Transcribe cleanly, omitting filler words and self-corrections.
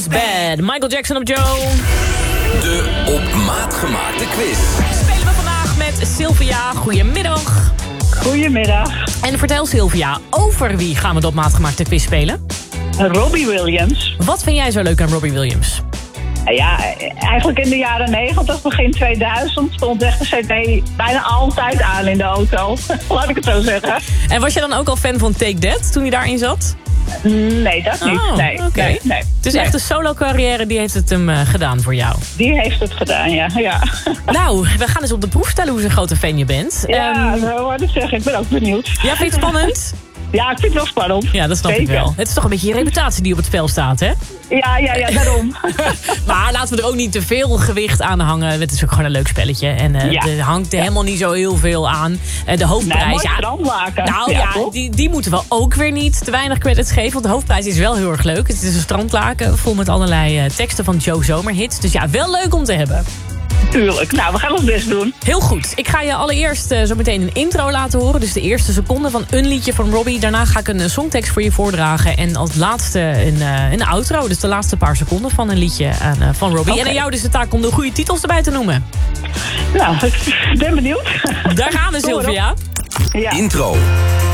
Is Bad. Michael Jackson op Joe. De op maat gemaakte quiz. Spelen we vandaag met Sylvia. Goedemiddag. Goedemiddag. En vertel Sylvia, over wie gaan we de op maat gemaakte quiz spelen? Robbie Williams. Wat vind jij zo leuk aan Robbie Williams? Ja, eigenlijk in de jaren 90, begin 2000 stond echt de cd bijna altijd aan in de auto. Laat ik het zo zeggen. En was je dan ook al fan van Take That toen hij daarin zat? Nee, dat niet. Oh, nee, okay. nee. Dus echt de solo carrière, die heeft het hem gedaan voor jou? Die heeft het gedaan, ja. Nou, we gaan eens op de proef stellen hoe zo'n grote fan je bent. Ja, zo wou ik zeggen. Ik ben ook benieuwd. Ja, vind je het spannend? Ja, ik vind het wel spannend. Ja, dat snap ik wel. Het is toch een beetje je reputatie die op het spel staat, hè? Ja, daarom. Maar laten we er ook niet te veel gewicht aan hangen. Het is ook gewoon een leuk spelletje. En er hangt er helemaal niet zo heel veel aan. De hoofdprijs... Die moeten we ook weer niet te weinig credits geven. Want de hoofdprijs is wel heel erg leuk. Het is een strandlaken vol met allerlei teksten van Joe Zomerhits. Dus ja, wel leuk om te hebben. Tuurlijk. Nou, we gaan ons best doen. Heel goed. Ik ga je allereerst zo meteen een intro laten horen. Dus de eerste seconde van een liedje van Robbie. Daarna ga ik een songtekst voor je voordragen. En als laatste een outro. Dus de laatste paar seconden van een liedje van Robbie. Okay. En aan jou dus de taak om de goede titels erbij te noemen. Nou, ik ben benieuwd. Daar gaan we, Sylvia. Ja. Intro.